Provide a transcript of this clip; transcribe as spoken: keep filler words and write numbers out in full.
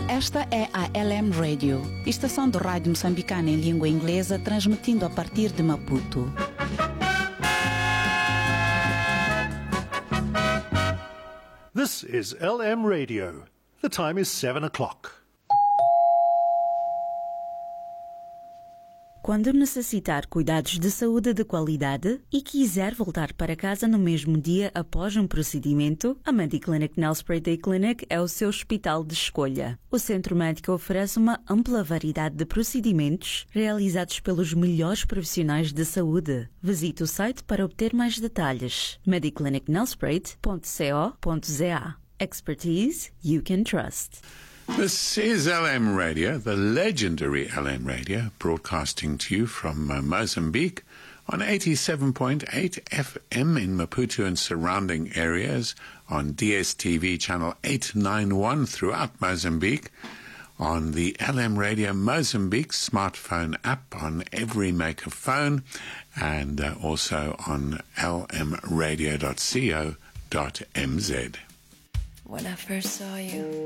Esta é a L M Radio, estação de rádio moçambicana em língua inglesa, transmitindo a partir de Maputo. This is L M Radio. The time is seven o'clock. Quando necessitar cuidados de saúde de qualidade e quiser voltar para casa no mesmo dia após um procedimento, a Mediclinic Nelspruit Day Clinic é o seu hospital de escolha. O centro médico oferece uma ampla variedade de procedimentos realizados pelos melhores profissionais de saúde. Visite o site para obter mais detalhes. mediclinic nelspruit ponto co ponto za. Expertise you can trust. This is L M Radio, the legendary L M Radio, broadcasting to you from uh, Mozambique on eighty-seven point eight F M in Maputo and surrounding areas, on D S T V channel eight ninety-one throughout Mozambique, on the L M Radio Mozambique smartphone app on every maker phone, and uh, also on l m radio dot co dot m z. When I first saw you,